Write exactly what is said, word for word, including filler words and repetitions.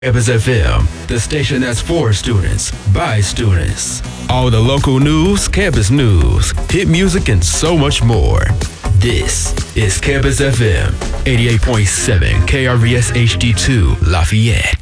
Campus F M, the station that's for students, by students. All the local news, campus news, hit music, and so much more. This is Campus F M, eighty-eight point seven K R V S H D two Lafayette.